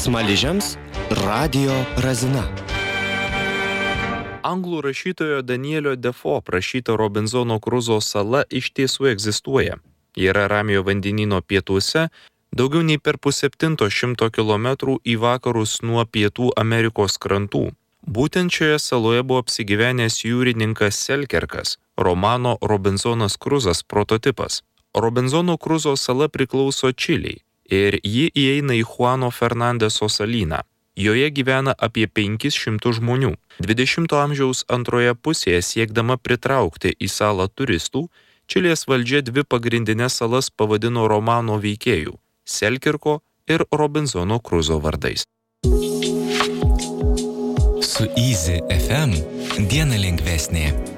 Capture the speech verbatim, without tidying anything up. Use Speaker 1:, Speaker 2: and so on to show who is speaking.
Speaker 1: Smaližiams Radio Razina.
Speaker 2: Anglų rašytojo Danielio Defoe prašyta Robinzono Kruzo sala iš tiesų egzistuoja. Ji yra Ramiojo vandenyno pietuose, daugiau nei per pusseptinto šimto kilometrų į vakarus nuo Pietų Amerikos krantų. Būtent šioje saloje buvo apsigyvenęs jūrininkas Selkerkas, romano Robinzonas Kruzas prototipas. Robinzono Kruzo sala priklauso Čilei ir ji įeina į Chuano Fernandeso salyną. Joje gyvena apie penkis šimtus žmonių. dvidešimto amžiaus antroje pusėje siekdama pritraukti į salą turistų, Čilės valdžia dvi pagrindinės salas pavadino romano veikėjų – Selkerko ir Robinzono Kruzo vardais.
Speaker 3: Su Easy F M diena lengvesnė.